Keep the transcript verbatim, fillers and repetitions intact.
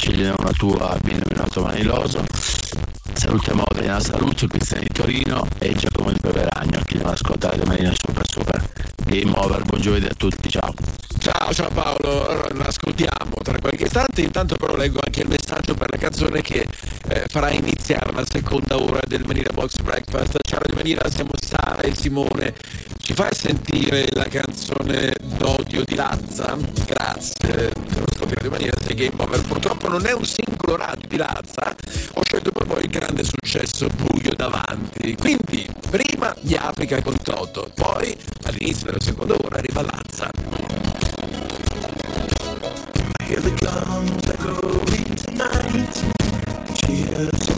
scegliene una tua, abbina un altro maniloso. Salutiamo Adriana Saluzzo, Cristian di Torino e Giacomo di Peveragno, che devono ascoltare domenica Super Super Game Over. Buon giovedì a tutti, ciao. Ciao, ciao Paolo, allora, ascoltiamo tra qualche istante, intanto però leggo anche il messaggio per la canzone che eh, farà iniziare la seconda ora del Manila Box Breakfast. Ciao di Manila, siamo Sara e Simone, ci fai sentire la canzone d'odio di Lazza? Grazie, ascoltiamo di Manila, sei Game Over. Purtroppo non è un singolo radio di Lazza, ho scelto per voi il grande successo Buio davanti, quindi prima di Africa con Toto, poi all'inizio della seconda ora arriva Lazza. Hear the drums echoing tonight. Cheers.